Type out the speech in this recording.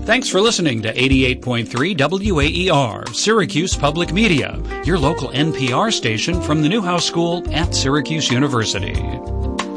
Thanks for listening to 88.3 WAER, Syracuse Public Media, your local NPR station from the Newhouse School at Syracuse University.